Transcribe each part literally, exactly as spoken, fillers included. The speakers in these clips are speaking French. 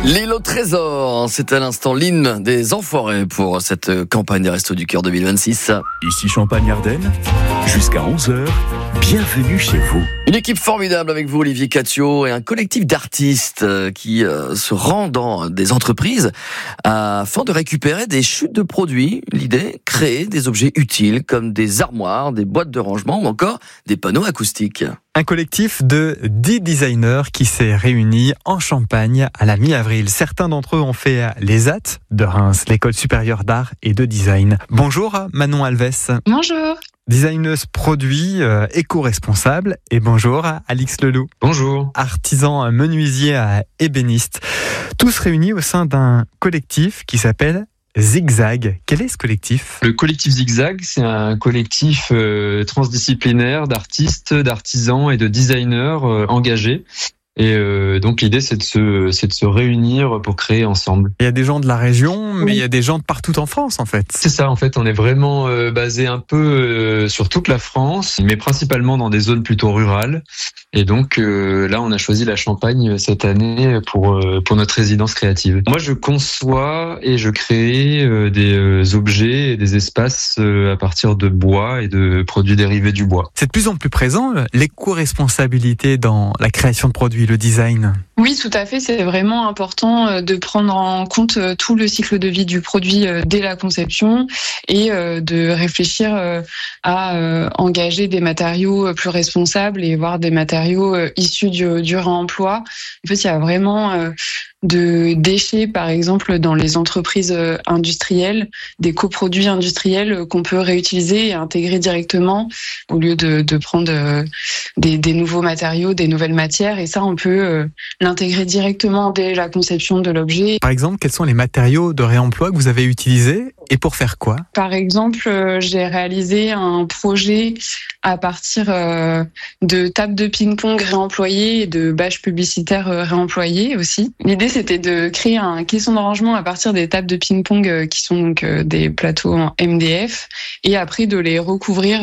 L'île au trésor, c'est à l'instant l'hymne des Enfoirés pour cette campagne des Restos du Cœur deux mille vingt-six. Ici Champagne-Ardenne, jusqu'à onze heures, bienvenue chez vous. Une équipe formidable avec vous, Olivier Catio, et un collectif d'artistes qui se rend dans des entreprises afin de récupérer des chutes de produits. L'idée, créer des objets utiles comme des armoires, des boîtes de rangement ou encore des panneaux acoustiques. Un collectif de dix designers qui s'est réuni en Champagne à la mi-avril. Certains d'entre eux ont fait l'E S A T de Reims, l'école supérieure d'art et de design. Bonjour Manon Alves. Bonjour. Designeuse produit euh, éco-responsable. Et bonjour Alix Leloup. Bonjour. Artisan menuisier à ébéniste. Tous réunis au sein d'un collectif qui s'appelle Zigzag. Quel est ce collectif ? Le collectif Zigzag, c'est un collectif euh, transdisciplinaire d'artistes, d'artisans et de designers euh, engagés. Et euh, donc l'idée, c'est de se, c'est de se réunir pour créer ensemble. Il y a des gens de la région, mais oui. il y a des gens de partout en France, en fait. C'est ça, en fait, on est vraiment euh, basé un peu euh, sur toute la France, mais principalement dans des zones plutôt rurales. Et donc euh, là, on a choisi la Champagne cette année pour euh, pour notre résidence créative. Moi, je conçois et je crée euh, des euh, objets et des espaces euh, à partir de bois et de produits dérivés du bois. C'est de plus en plus présent, l'éco-responsabilité dans la création de produits, le design. Oui, tout à fait. C'est vraiment important de prendre en compte tout le cycle de vie du produit dès la conception et de réfléchir à engager des matériaux plus responsables et voir des matériaux issus du, du réemploi. En fait, il y a vraiment de déchets, par exemple, dans les entreprises industrielles, des coproduits industriels qu'on peut réutiliser et intégrer directement au lieu de, de prendre des, des nouveaux matériaux, des nouvelles matières. Et ça, on peut l'intégrer directement dès la conception de l'objet. Par exemple, quels sont les matériaux de réemploi que vous avez utilisés et pour faire quoi ? Par exemple, j'ai réalisé un projet à partir de tables de ping-pong réemployées et de bâches publicitaires réemployées aussi. L'idée, c'était de créer un caisson de rangement à partir des tables de ping-pong qui sont donc des plateaux en M D F et après de les recouvrir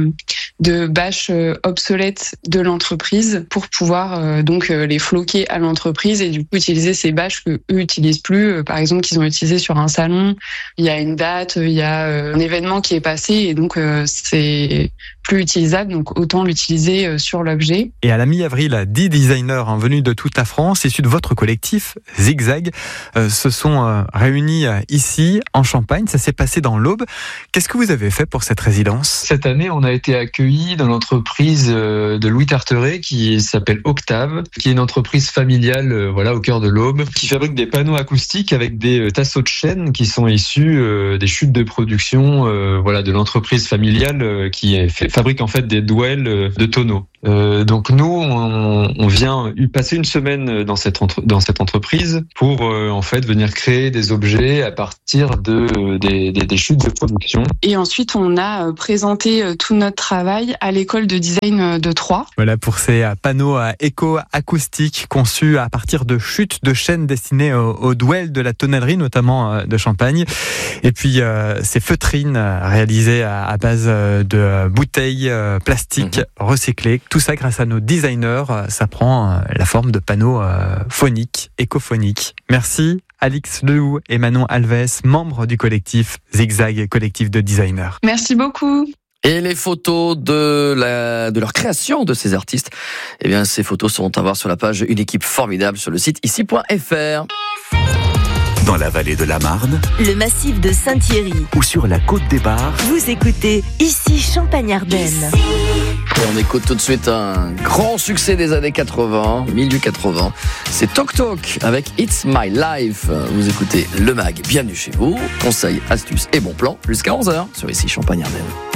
de bâches obsolètes de l'entreprise pour pouvoir donc les floquer à l'entreprise et du coup utiliser ces bâches que eux utilisent plus, par exemple qu'ils ont utilisées sur un salon. Il y a une date, il y a un événement qui est passé et donc c'est plus utilisable, donc autant l'utiliser sur l'objet. Et à la mi-avril, dix designers hein, venus de toute la France, issus de votre collectif Zigzag, euh, se sont euh, réunis euh, ici en Champagne. Ça s'est passé dans l'Aube. Qu'est-ce que vous avez fait pour cette résidence ? Cette année, on a été accueillis dans l'entreprise euh, de Louis Tarteret qui s'appelle Octave, qui est une entreprise familiale euh, voilà, au cœur de l'Aube, qui fabrique des panneaux acoustiques avec des euh, tasseaux de chêne qui sont issus euh, des chutes de production euh, voilà, de l'entreprise familiale euh, qui est fait, fabrique en fait des douelles euh, de tonneaux. Euh, donc nous, on, on vient passer une semaine dans cette entre, dans cette entreprise pour euh, en fait venir créer des objets à partir de des, des, des chutes de production. Et ensuite, on a présenté tout notre travail à l'école de design de Troyes. Voilà pour ces panneaux éco-acoustiques conçus à partir de chutes de chêne destinées aux, aux douelles de la tonnellerie, notamment de Champagne. Et puis euh, ces feutrines réalisées à, à base de bouteilles euh, plastiques mmh. recyclées. Tout ça grâce à nos designers, ça prend la forme de panneaux phoniques, écophoniques. Merci Alix Leloup et Manon Alves, membres du collectif Zigzag, collectif de designers. Merci beaucoup. Et les photos de la de leur création de ces artistes, eh bien ces photos sont à voir sur la page Une équipe formidable sur le site ici point f r. Dans la vallée de la Marne, le massif de Saint-Thierry ou sur la côte des Bars, vous écoutez ici Champagne-Ardenne. Et on écoute tout de suite un grand succès des années quatre-vingts, milieu quatre-vingts. C'est Tok Tok avec It's My Life. Vous écoutez le mag, bienvenue chez vous. Conseils, astuces et bons plans jusqu'à onze heures sur ici Champagne-Ardenne.